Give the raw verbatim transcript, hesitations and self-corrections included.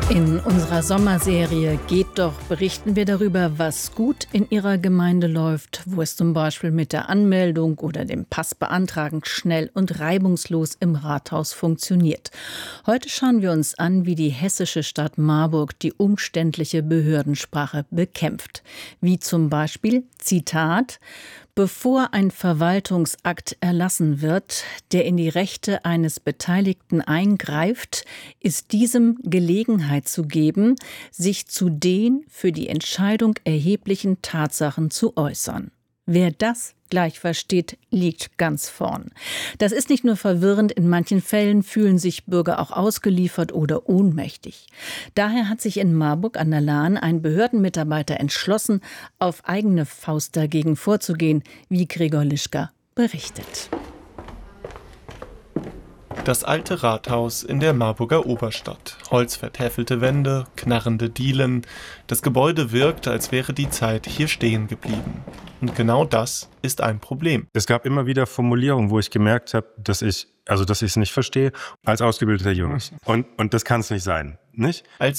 In unserer Sommerserie Geht doch berichten wir darüber, was gut in Ihrer Gemeinde läuft, wo es zum Beispiel mit der Anmeldung oder dem Passbeantragen schnell und reibungslos im Rathaus funktioniert. Heute schauen wir uns an, wie die hessische Stadt Marburg die umständliche Behördensprache bekämpft. Wie zum Beispiel, Zitat, bevor ein Verwaltungsakt erlassen wird, der in die Rechte eines Beteiligten eingreift, ist diesem Gelegenheit zu geben, sich zu den für die Entscheidung erheblichen Tatsachen zu äußern. Wer das gleich versteht, liegt ganz vorn. Das ist nicht nur verwirrend, in manchen Fällen fühlen sich Bürger auch ausgeliefert oder ohnmächtig. Daher hat sich in Marburg an der Lahn ein Behördenmitarbeiter entschlossen, auf eigene Faust dagegen vorzugehen, wie Gregor Lischka berichtet. Das alte Rathaus in der Marburger Oberstadt. Holzvertäfelte Wände, knarrende Dielen. Das Gebäude wirkt, als wäre die Zeit hier stehen geblieben. Und genau das ist ein Problem. Es gab immer wieder Formulierungen, wo ich gemerkt habe, dass ich, also dass ich es nicht verstehe, als ausgebildeter Junge. Und, und das kann es nicht sein, nicht? Als